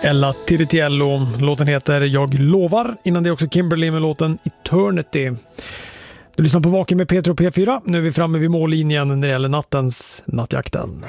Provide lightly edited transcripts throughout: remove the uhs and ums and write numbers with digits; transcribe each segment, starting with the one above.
Ella Tiritiello. Låten heter Jag lovar. Innan det är också Kimberly med låten Eternity. Du lyssnar på Vaken med Peter och P4. Nu är vi framme vid mållinjen när det gäller nattjakten.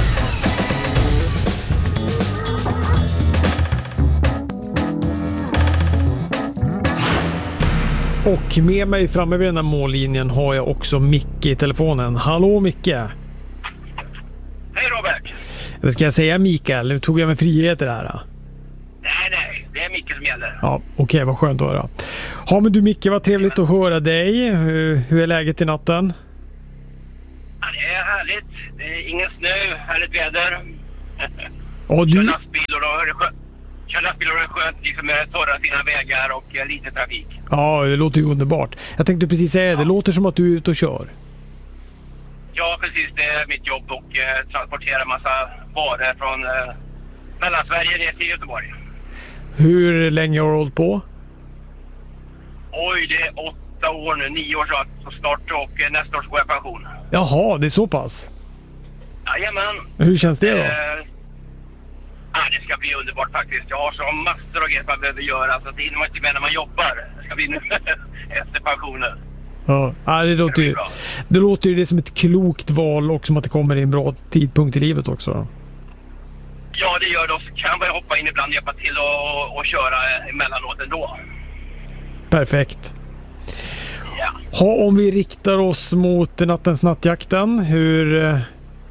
Och med mig framme vid den här mållinjen har jag också Micke i telefonen. Hallå Micke! Hej Robert! Eller ska jag säga Mikael? Nu tog jag mig friheter här. Nej, det är Micke som gäller. Ja, okej, vad skönt att höra. Ja, men du Micke, vad trevligt att höra dig. Hur är läget i natten? Ja, det är härligt. Det är ingen snö, härligt väder. Och Kör lastbilar och det är skönt liksom med torra fina vägar och lite trafik. Ja, det låter ju underbart. Jag tänkte precis säga det låter som att du är ute och kör. Ja, precis. Det är mitt jobb och transportera massa varor från Mellansverige ner till Göteborg. Hur länge har du hållit på? Oj, det är 8 år nu. 9 år så snart och nästa år går jag pension. Jaha, det är så pass. Jajamän. Hur känns det då? Det ska bli underbart faktiskt. Jag har så massor av grejer man behöver göra. Så det hinner man inte med när man jobbar. Det ska bli nu efter pensionen. Ja, det låter ju det som ett klokt val och som att det kommer i en bra tidpunkt i livet också. Ja, det gör det. Och så kan jag hoppa in ibland och hjälpa till och köra emellanåt ändå. Perfekt. Ja. Om vi riktar oss mot nattjakten, hur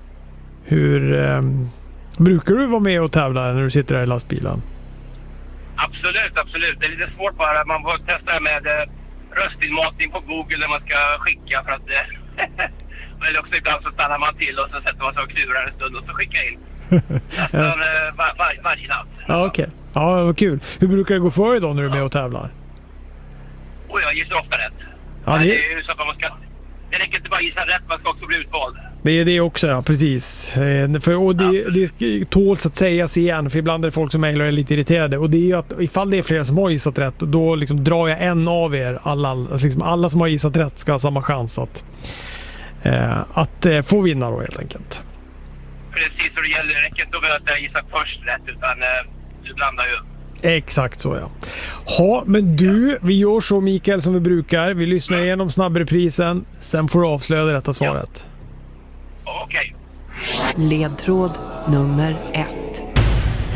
brukar du vara med och tävla när du sitter där i lastbilen? Absolut. Det är lite svårt bara. Man får testa med röstinmatning på Google när man ska skicka för att eller också ibland så stannar man till och så sätter man sig och klurar en stund och så skickar in. Nästan varje natt. Ja, okej. Ja, vad kul. Hur brukar det gå för dig då när du är med och tävlar? Och jag gissar ofta rätt. Ja, det är ju så att man ska... Det räcker inte bara gissa rätt, man ska också bli utvald. Det är det också, ja, precis. Det tåls att sägas igen, för ibland är det folk som mejlar och är lite irriterade. Och det är ju att ifall det är flera som har gissat rätt, då liksom drar jag en av er. Alla som har gissat rätt ska ha samma chans att få vinna då helt enkelt. Precis, och det räcker inte att jag gissar först rätt, utan du blandar ju. Exakt så, ja. Men du, vi gör så Mikael som vi brukar. Vi lyssnar igenom snabbreprisen. Sen får du avslöja det rätta svaret. Okej. Ledtråd nummer 1.